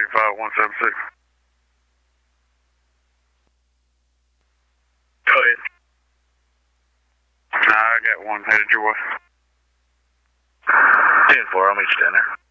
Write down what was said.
176. Go ahead. I got one headed your way. 10-4, I'll meet you down there.